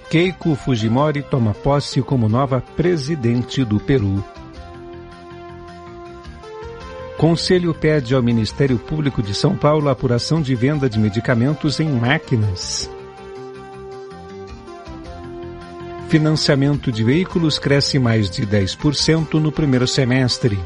Keiko Fujimori toma posse como nova presidente do Peru. Conselho pede ao Ministério Público de São Paulo a apuração de venda de medicamentos em máquinas. Financiamento de veículos cresce mais de 10% no primeiro semestre.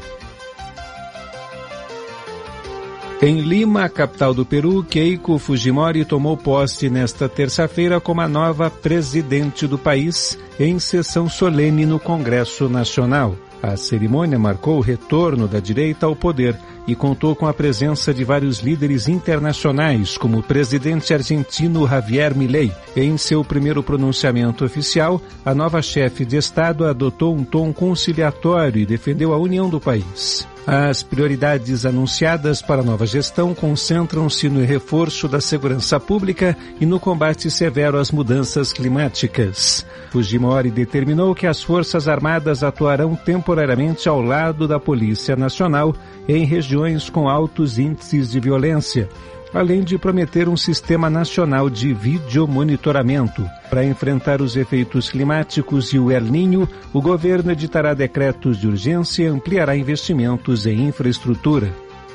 Em Lima, capital do Peru, Keiko Fujimori tomou posse nesta terça-feira como a nova presidente do país em sessão solene no Congresso Nacional. A cerimônia marcou o retorno da direita ao poder e contou com a presença de vários líderes internacionais, como o presidente argentino Javier Milei. Em seu primeiro pronunciamento oficial, a nova chefe de Estado adotou um tom conciliatório e defendeu a união do país. As prioridades anunciadas para a nova gestão concentram-se no reforço da segurança pública e no combate severo às mudanças climáticas. Fujimori determinou que as Forças Armadas atuarão temporariamente ao lado da Polícia Nacional em regiões com altos índices de violência, além de prometer um sistema nacional de videomonitoramento. Para enfrentar os efeitos climáticos e o El Niño, o governo editará decretos de urgência e ampliará investimentos em infraestrutura.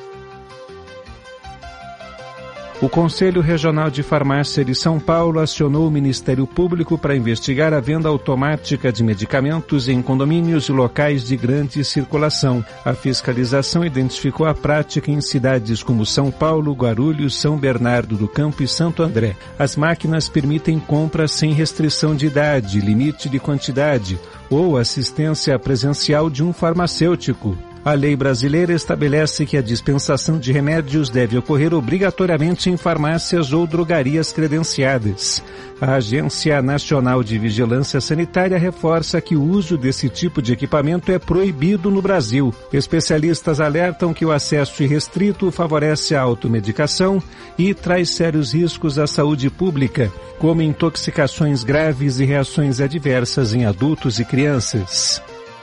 O Conselho Regional de Farmácia de São Paulo acionou o Ministério Público para investigar a venda automática de medicamentos em condomínios e locais de grande circulação. A fiscalização identificou a prática em cidades como São Paulo, Guarulhos, São Bernardo do Campo e Santo André. As máquinas permitem compras sem restrição de idade, limite de quantidade ou assistência presencial de um farmacêutico. A lei brasileira estabelece que a dispensação de remédios deve ocorrer obrigatoriamente em farmácias ou drogarias credenciadas. A Agência Nacional de Vigilância Sanitária reforça que o uso desse tipo de equipamento é proibido no Brasil. Especialistas alertam que o acesso irrestrito favorece a automedicação e traz sérios riscos à saúde pública, como intoxicações graves e reações adversas em adultos e crianças.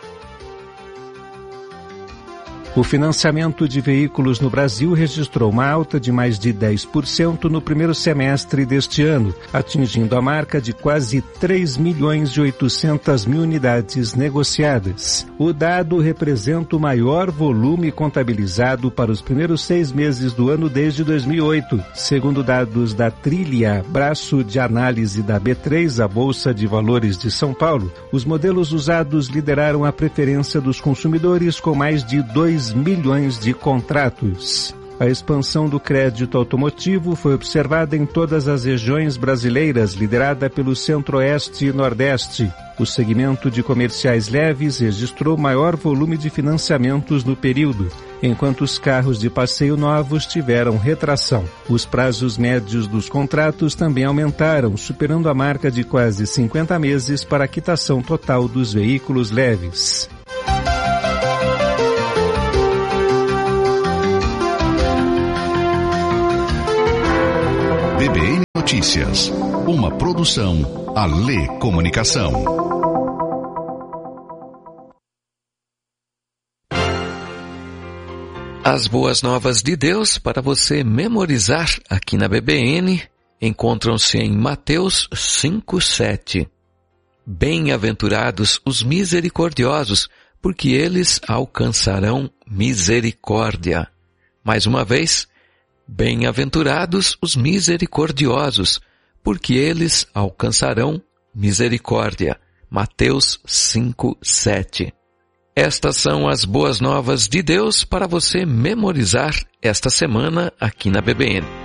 O financiamento de veículos no Brasil registrou uma alta de mais de 10% no primeiro semestre deste ano, atingindo a marca de quase 3.800.000 unidades negociadas. O dado representa o maior volume contabilizado para os primeiros 6 meses do ano desde 2008, segundo dados da Trilha, braço de análise da B3, a Bolsa de Valores de São Paulo. Os modelos usados lideraram a preferência dos consumidores com mais de 2 milhões de contratos. A expansão do crédito automotivo foi observada em todas as regiões brasileiras, liderada pelo Centro-Oeste e Nordeste. O segmento de comerciais leves registrou maior volume de financiamentos no período, enquanto os carros de passeio novos tiveram retração. Os prazos médios dos contratos também aumentaram, superando a marca de quase 50 meses para a quitação total dos veículos leves. BBN Notícias, uma produção Alê Comunicação. As boas novas de Deus para você memorizar aqui na BBN encontram-se em Mateus 5:7. Bem-aventurados os misericordiosos, porque eles alcançarão misericórdia. Mais uma vez, bem-aventurados os misericordiosos, porque eles alcançarão misericórdia. Mateus 5:7. Estas são as boas novas de Deus para você memorizar esta semana aqui na BBN.